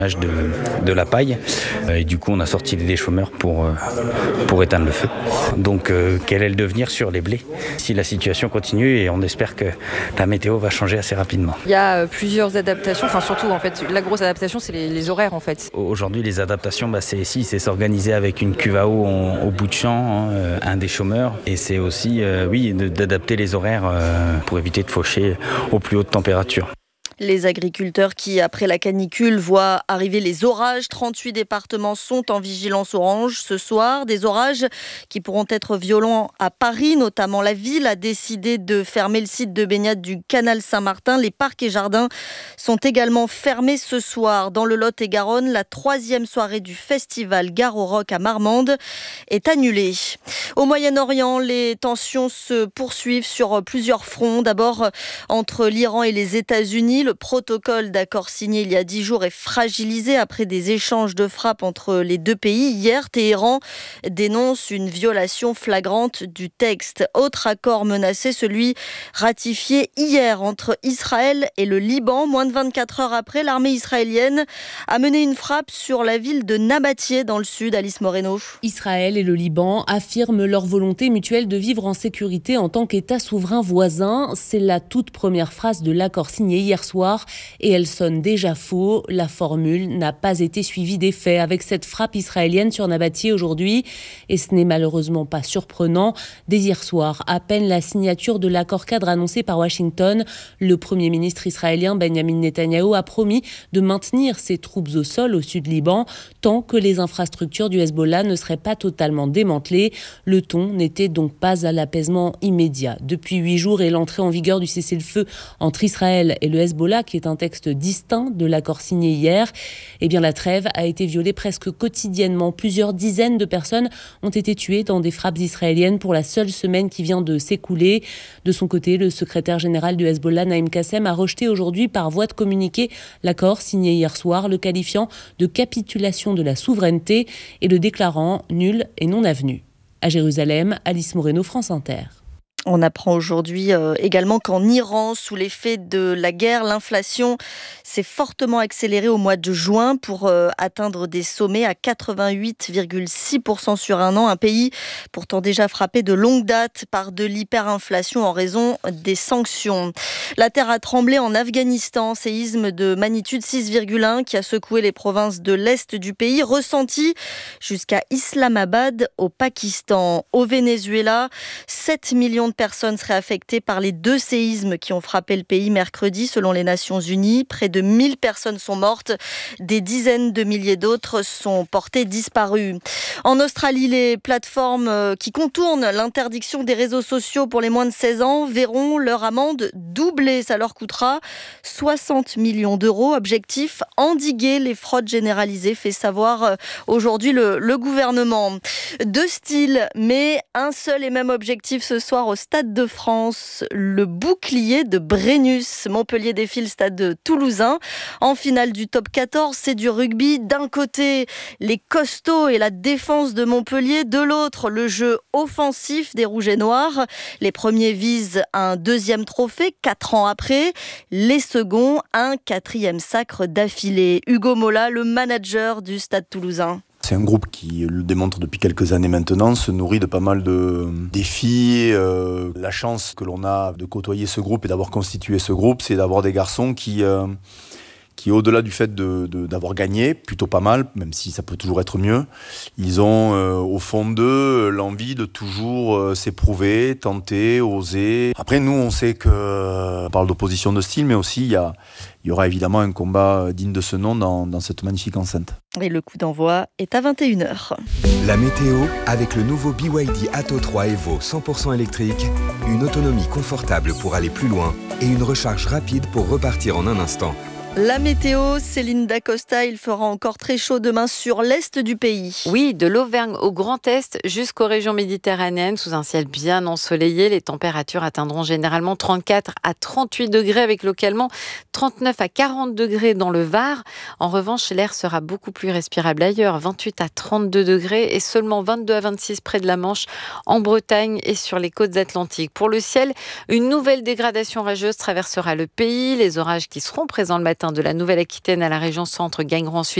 de la paille et du coup on a sorti les chômeurs pour éteindre le feu. Donc quel est le devenir sur les blés si la situation continue, et on espère que la météo va changer assez rapidement. Il y a plusieurs adaptations, surtout en fait la grosse adaptation c'est les horaires en fait. Aujourd'hui les adaptations c'est s'organiser avec une cuve à eau au bout de champ, un des chômeurs, et c'est aussi d'adapter les horaires pour éviter de faucher aux plus hautes températures. Les agriculteurs qui, après la canicule, voient arriver les orages. 38 départements sont en vigilance orange ce soir. Des orages qui pourront être violents à Paris, notamment. La ville a décidé de fermer le site de baignade du canal Saint-Martin. Les parcs et jardins sont également fermés ce soir. Dans le Lot-et-Garonne, la 3e soirée du festival Gare au Rock à Marmande est annulée. Au Moyen-Orient, les tensions se poursuivent sur plusieurs fronts. D'abord, entre l'Iran et les États-Unis. Le protocole d'accord signé il y a 10 jours est fragilisé après des échanges de frappes entre les deux pays. Hier, Téhéran dénonce une violation flagrante du texte. Autre accord menacé, celui ratifié hier entre Israël et le Liban. Moins de 24 heures après, l'armée israélienne a mené une frappe sur la ville de Nabatieh dans le sud. Alice Moreno. Israël et le Liban affirment leur volonté mutuelle de vivre en sécurité en tant qu'État souverain voisin. C'est la toute première phrase de l'accord signé hier soir et elle sonne déjà faux. La formule n'a pas été suivie des faits avec cette frappe israélienne sur Nabatieh aujourd'hui, et ce n'est malheureusement pas surprenant. Dès hier soir, à peine la signature de l'accord cadre annoncé par Washington, le Premier ministre israélien Benjamin Netanyahou a promis de maintenir ses troupes au sol au sud Liban tant que les infrastructures du Hezbollah ne seraient pas totalement démantelées. Le ton n'était donc pas à l'apaisement immédiat. Depuis 8 jours et l'entrée en vigueur du cessez-le-feu entre Israël et le Hezbollah, qui est un texte distinct de l'accord signé hier, la trêve a été violée presque quotidiennement. Plusieurs dizaines de personnes ont été tuées dans des frappes israéliennes pour la seule semaine qui vient de s'écouler. De son côté, le secrétaire général du Hezbollah, Naïm Kassem, a rejeté aujourd'hui par voie de communiqué l'accord signé hier soir, le qualifiant de capitulation de la souveraineté et le déclarant nul et non avenu. À Jérusalem, Alice Moreno, France Inter. On apprend aujourd'hui également qu'en Iran, sous l'effet de la guerre, l'inflation s'est fortement accélérée au mois de juin pour atteindre des sommets à 88,6% sur un an. Un pays pourtant déjà frappé de longue date par de l'hyperinflation en raison des sanctions. La terre a tremblé en Afghanistan. Séisme de magnitude 6,1 qui a secoué les provinces de l'Est du pays, ressenti jusqu'à Islamabad au Pakistan. Au Venezuela, 7 millions de personnes seraient affectées par les 2 séismes qui ont frappé le pays mercredi, selon les Nations Unies. Près de 1000 personnes sont mortes. Des dizaines de milliers d'autres sont portées disparues. En Australie, les plateformes qui contournent l'interdiction des réseaux sociaux pour les moins de 16 ans verront leur amende doubler. Ça leur coûtera 60 millions d'euros. Objectif, endiguer les fraudes généralisées, fait savoir aujourd'hui le gouvernement. 2 styles, mais un seul et même objectif ce soir au Stade de France, le bouclier de Brennus. Montpellier défie le Stade toulousain. En finale du top 14, c'est du rugby. D'un côté, les costauds et la défense de Montpellier. De l'autre, le jeu offensif des Rouges et Noirs. Les premiers visent un 2e trophée, 4 ans après. Les seconds, un 4e sacre d'affilée. Hugo Mola, le manager du Stade toulousain. C'est un groupe qui le démontre depuis quelques années maintenant, se nourrit de pas mal de défis. La chance que l'on a de côtoyer ce groupe et d'avoir constitué ce groupe, c'est d'avoir des garçons qui au-delà du fait d'avoir gagné, plutôt pas mal, même si ça peut toujours être mieux, ils ont au fond d'eux l'envie de toujours s'éprouver, tenter, oser. Après, nous, on sait qu'on parle d'opposition de style, mais aussi il y aura évidemment un combat digne de ce nom dans cette magnifique enceinte. Et le coup d'envoi est à 21h. La météo avec le nouveau BYD Atto 3 Evo 100% électrique, une autonomie confortable pour aller plus loin et une recharge rapide pour repartir en un instant. La météo, Céline Dacosta, il fera encore très chaud demain sur l'est du pays. Oui, de l'Auvergne au Grand Est jusqu'aux régions méditerranéennes, sous un ciel bien ensoleillé. Les températures atteindront généralement 34 à 38 degrés avec localement 39 à 40 degrés dans le Var. En revanche, l'air sera beaucoup plus respirable ailleurs, 28 à 32 degrés et seulement 22 à 26 près de la Manche, en Bretagne et sur les côtes atlantiques. Pour le ciel, une nouvelle dégradation orageuse traversera le pays. Les orages qui seront présents le matin matin de la Nouvelle-Aquitaine à la région Centre gagneront ensuite